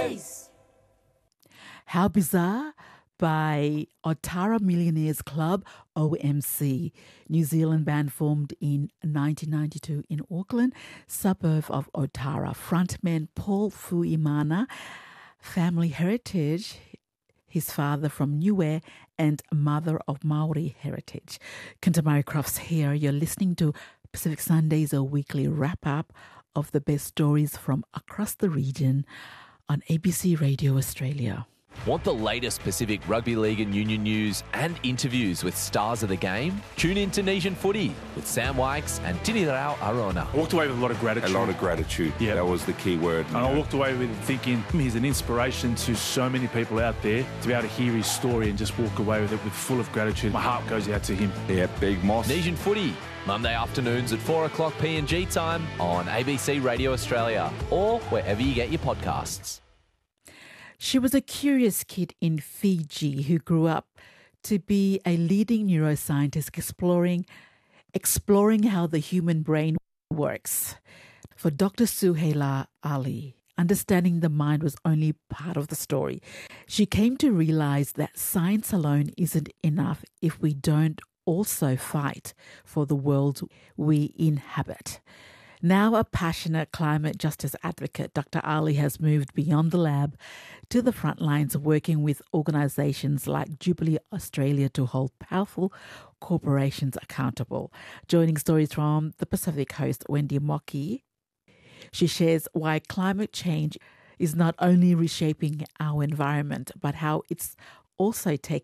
How Bizarre by Otara Millionaires Club, OMC, New Zealand band formed in 1992 in Auckland, suburb of Otara. Frontman Paul Fuimana, family heritage, his father from Niue and mother of Maori heritage. Kintamari Crofts here. You're listening to Pacific Sundays, a weekly wrap-up of the best stories from across the region on ABC Radio Australia. Want the latest Pacific Rugby League and Union news and interviews with stars of the game? Tune in to Nation Footy with Sam Wykes and Tinirao Arona. I walked away with a lot of gratitude. A lot of gratitude. Yeah. That was the key word. And I walked away with thinking he's an inspiration to so many people out there to be able to hear his story and just walk away with it with full of gratitude. My heart goes out to him. Yeah, Big Moss. Nation Footy, Monday afternoons at 4 o'clock PNG time on ABC Radio Australia or wherever you get your podcasts. She was a curious kid in Fiji who grew up to be a leading neuroscientist exploring how the human brain works. For Dr. Suhaila Ali, understanding the mind was only part of the story. She came to realize that science alone isn't enough if we don't also fight for the world we inhabit. Now a passionate climate justice advocate, Dr. Ali has moved beyond the lab to the front lines, working with organisations like Jubilee Australia to hold powerful corporations accountable. Joining stories from the Pacific Coast, Wendy Mockey, she shares why climate change is not only reshaping our environment, but how it's also taking